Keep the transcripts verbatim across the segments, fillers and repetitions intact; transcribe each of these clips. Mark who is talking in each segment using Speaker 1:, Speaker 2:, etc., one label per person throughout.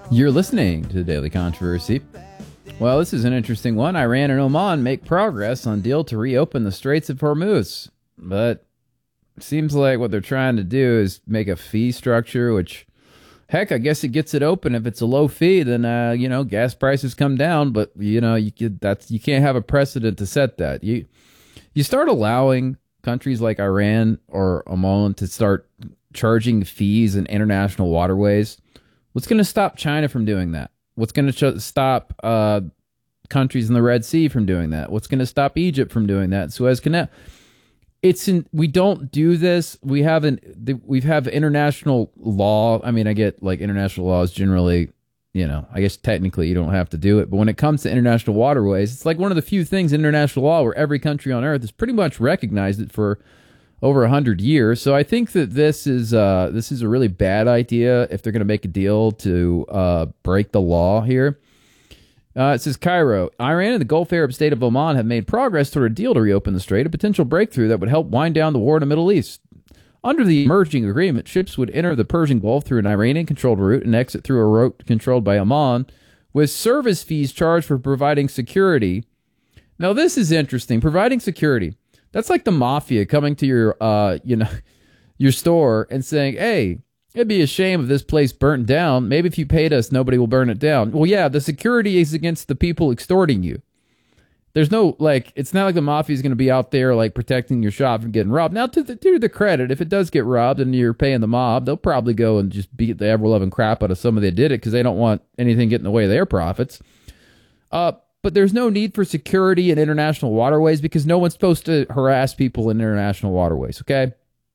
Speaker 1: You're listening to the Daily Controversy. Well, this is an interesting one. Iran and Oman make progress on deal to reopen the Straits of Hormuz. But it seems like what they're trying to do is make a fee structure, which, heck, I guess it gets it open. If it's a low fee, then, uh, you know, gas prices come down. But, you know, you could, that's, you can't have a precedent to set that. You, you start allowing countries like Iran or Oman to start charging fees in international waterways. What's going to stop China from doing that? What's going to ch- stop uh, countries in the Red Sea from doing that? What's going to stop Egypt from doing that? Suez Canal. It's in, we don't do this. We haven't. We have international law. I mean, I get like international laws generally. You know, I guess technically you don't have to do it, but when it comes to international waterways, it's like one of the few things in international law where every country on earth has pretty much recognized it for over a hundred years. So I think that this is uh, this is a really bad idea if they're going to make a deal to uh, break the law here. Uh, it says Cairo, Iran and the Gulf Arab state of Oman have made progress toward a deal to reopen the strait, a potential breakthrough that would help wind down the war in the Middle East. Under the emerging agreement, ships would enter the Persian Gulf through an Iranian-controlled route and exit through a route controlled by Oman, with service fees charged for providing security. Now, this is interesting. Providing security. That's like the mafia coming to your, uh, you know, your store and saying, "Hey, it'd be a shame if this place burnt down. Maybe if you paid us, nobody will burn it down." Well, yeah, the security is against the people extorting you. There's no, like, it's not like the mafia is going to be out there, like, protecting your shop from getting robbed. Now, to the, to the credit, if it does get robbed and you're paying the mob, they'll probably go and just beat the ever-loving crap out of somebody that did it because they don't want anything getting in the way of their profits. Uh, But there's no need for security in international waterways because no one's supposed to harass people in international waterways, okay?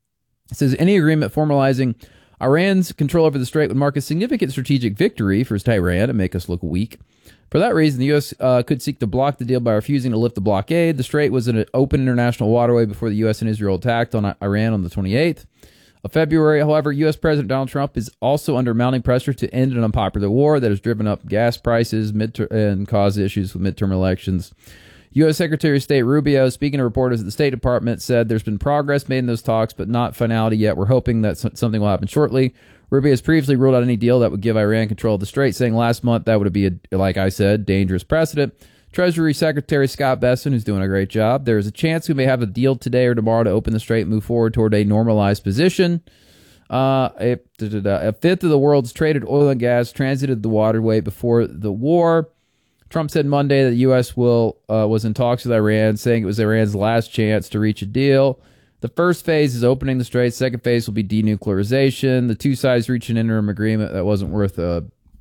Speaker 1: It says any agreement formalizing Iran's control over the strait would mark a significant strategic victory for Tehran and make us look weak. For that reason, the U S uh, could seek to block the deal by refusing to lift the blockade. The strait was an open international waterway before the U S and Israel attacked on Iran on the twenty-eighth of February. However, U S President Donald Trump is also under mounting pressure to end an unpopular war that has driven up gas prices midter- and caused issues with midterm elections. U S Secretary of State Rubio, speaking to reporters at the State Department, said there's been progress made in those talks, but not finality yet. We're hoping that something will happen shortly. Rubio has previously ruled out any deal that would give Iran control of the strait, saying last month that would be, a, like I said, dangerous precedent. Treasury Secretary Scott Bessent, who's doing a great job. There is a chance we may have a deal today or tomorrow to open the strait and move forward toward a normalized position. Uh, a, a fifth of the world's traded oil and gas transited the waterway before the war. Trump said Monday that the U S will uh, was in talks with Iran, saying it was Iran's last chance to reach a deal. The first phase is opening the strait. Second phase will be denuclearization. The two sides reached an interim agreement that wasn't worth uh,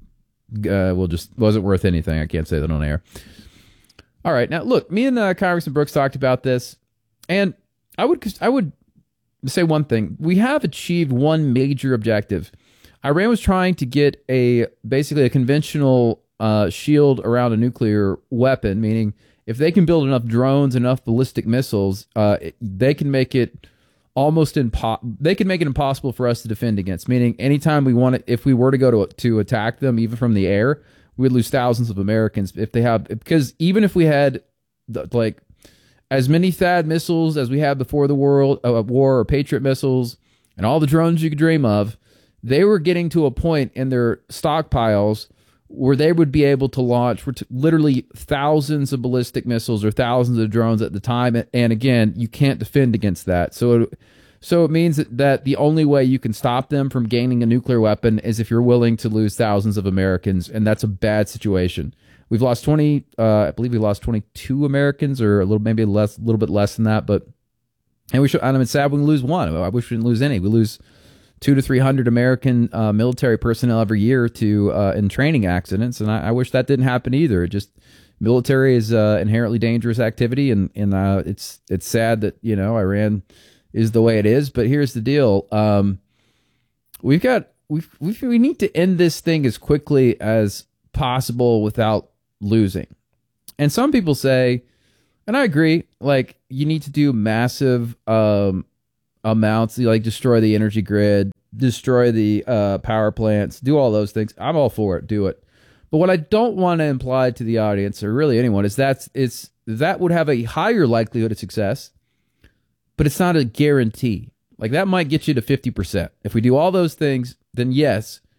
Speaker 1: uh well just wasn't worth anything. I can't say that on air. All right, now look, me and uh, Congressman Brooks talked about this, and I would I would say one thing: we have achieved one major objective. Iran was trying to get a basically a conventional uh, shield around a nuclear weapon, meaning if they can build enough drones, enough ballistic missiles, uh, they can make it almost impo- They can make it impossible for us to defend against. Meaning, anytime we want to, if we were to go to to attack them, even from the air, we'd lose thousands of Americans if they have, because even if we had like as many THAAD missiles as we had before the world uh, war or Patriot missiles and all the drones you could dream of, they were getting to a point in their stockpiles where they would be able to launch literally thousands of ballistic missiles or thousands of drones at the time. And again, you can't defend against that. So it, so it means that the only way you can stop them from gaining a nuclear weapon is if you're willing to lose thousands of Americans, and that's a bad situation. We've lost twenty, uh, I believe we lost twenty-two Americans, or a little, maybe less, a little bit less than that. But and we should, and I'm sad we lose one. I wish we didn't lose any. We lose two to three hundred American uh, military personnel every year to uh, in training accidents, and I, I wish that didn't happen either. It just military is uh, inherently dangerous activity, and and uh, it's it's sad that you know Iran is the way it is. But here's the deal: um, we've got we we need to end this thing as quickly as possible without losing. And some people say, and I agree, like you need to do massive um, amounts, like destroy the energy grid, destroy the uh, power plants, do all those things. I'm all for it. Do it. But what I don't want to imply to the audience, or really anyone, is that's it's that would have a higher likelihood of success, but it's not a guarantee. Like that might get you to fifty percent. If we do all those things, then yes,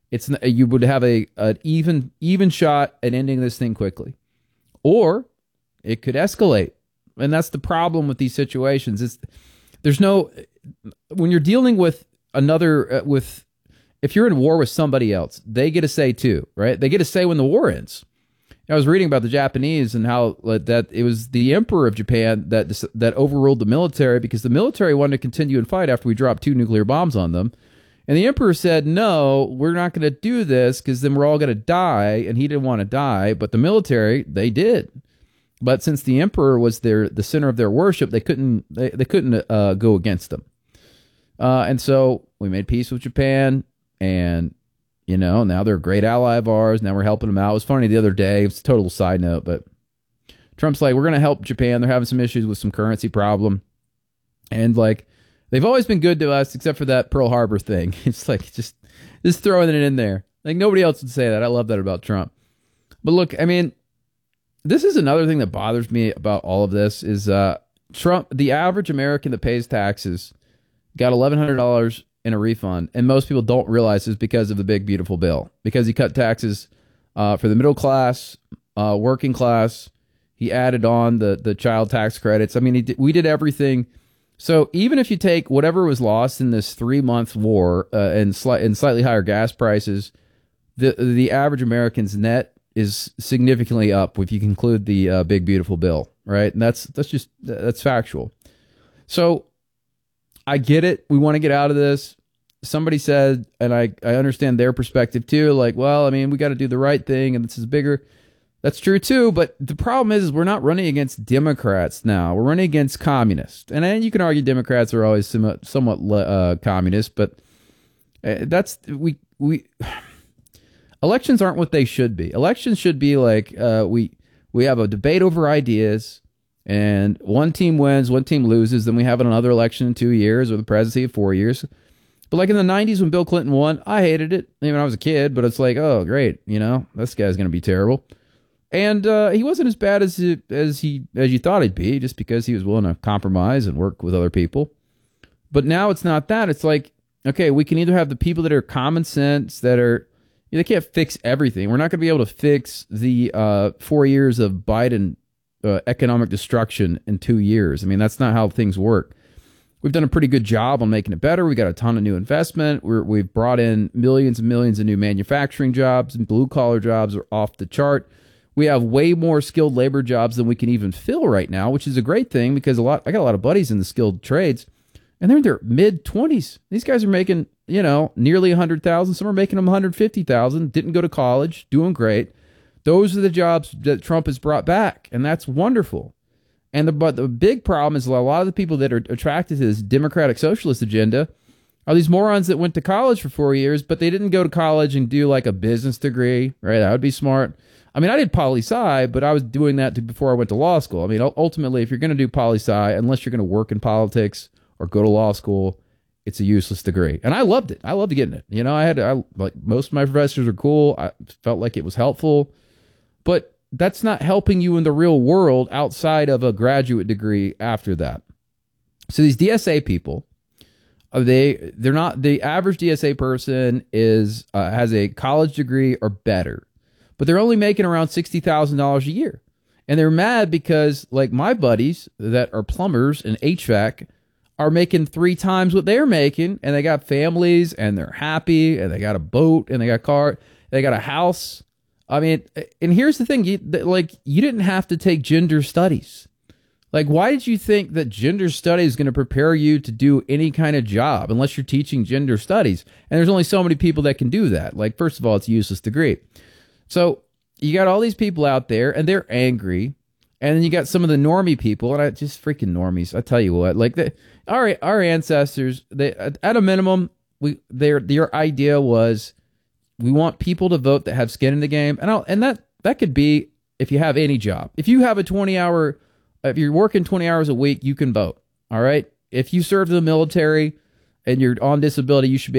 Speaker 1: It's you would have a an even even shot at ending this thing quickly, or it could escalate, and that's the problem with these situations. It's there's no when you're dealing with another uh, with if you're in war with somebody else, they get a say too, right? They get a say when the war ends. I was reading about the Japanese and how uh, that it was the emperor of Japan that that overruled the military because the military wanted to continue and fight after we dropped two nuclear bombs on them. And the emperor said, no, we're not going to do this because then we're all going to die. And he didn't want to die. But the military, they did. But since the emperor was their the center of their worship, they couldn't they, they couldn't uh, go against them. Uh, and so we made peace with Japan. And, you know, now they're a great ally of ours. Now we're helping them out. It was funny the other day. It's a total side note. But Trump's like, we're going to help Japan. They're having some issues with some currency problem. And like, they've always been good to us, except for that Pearl Harbor thing. It's like just, just throwing it in there. Like nobody else would say that. I love that about Trump. But look, I mean, this is another thing that bothers me about all of this is uh, Trump, the average American that pays taxes, got eleven hundred dollars in a refund. And most people don't realize it's because of the big, beautiful bill. Because he cut taxes uh, for the middle class, uh, working class. He added on the, the child tax credits. I mean, he did, we did everything. So even if you take whatever was lost in this three-month war uh, and, sli- and slightly higher gas prices, the the average American's net is significantly up if you conclude the uh, big beautiful bill, right? And that's that's just that's factual. So I get it. We want to get out of this. Somebody said, and I I understand their perspective too. Like, well, I mean, we got to do the right thing, and this is bigger. That's true too, but the problem is, is we're not running against Democrats now. We're running against communists. And then you can argue Democrats are always somewhat, somewhat uh, communist, but uh, that's we we elections aren't what they should be. Elections should be like uh, we we have a debate over ideas, and one team wins, one team loses. Then we have another election in two years, or the presidency in four years. But like in the nineties when Bill Clinton won, I hated it. I mean, I was a kid, but it's like, oh, great, you know, this guy's going to be terrible. And uh, he wasn't as bad as he, as he as you thought he'd be, just because he was willing to compromise and work with other people. But now it's not that. It's like, okay, we can either have the people that are common sense, that are, you know, they can't fix everything. We're not going to be able to fix the uh, four years of Biden uh, economic destruction in two years. I mean, that's not how things work. We've done a pretty good job on making it better. We got a ton of new investment. We're, we've brought in millions and millions of new manufacturing jobs, and blue collar jobs are off the chart. We have way more skilled labor jobs than we can even fill right now, which is a great thing because a lot I got a lot of buddies in the skilled trades, and they're in their mid twenties. These guys are making, you know, nearly one hundred thousand. Some are making them one hundred fifty thousand. Didn't go to college, doing great. Those are the jobs that Trump has brought back, and that's wonderful. And the but the big problem is a lot of the people that are attracted to this democratic socialist agenda are these morons that went to college for four years, but they didn't go to college and do like a business degree, right? That would be smart. I mean, I did poli-sci, but I was doing that to, before I went to law school. I mean, ultimately, if you're going to do poli-sci, unless you're going to work in politics or go to law school, it's a useless degree. And I loved it. I loved getting it. You know, I had, I, like, most of my professors were cool. I felt like it was helpful. But that's not helping you in the real world outside of a graduate degree after that. So these D S A people, are they, they're not, the average D S A person is uh, has a college degree or better. But they're only making around sixty thousand dollars a year. And they're mad because, like, my buddies that are plumbers and H V A C are making three times what they're making, and they got families, and they're happy, and they got a boat, and they got a car, they got a house. I mean, and here's the thing, you, like, you didn't have to take gender studies. Like, why did you think that gender studies is going to prepare you to do any kind of job unless you're teaching gender studies? And there's only so many people that can do that. Like, first of all, it's a useless degree. So you got all these people out there, and they're angry, and then you got some of the normie people, and I just freaking normies. I tell you what, like the, our our ancestors, they at a minimum, we their their idea was we want people to vote that have skin in the game, and I'll, and that that could be if you have any job. If you have a twenty hour, if you're working twenty hours a week, you can vote. All right, if you serve the military and you're on disability, you should be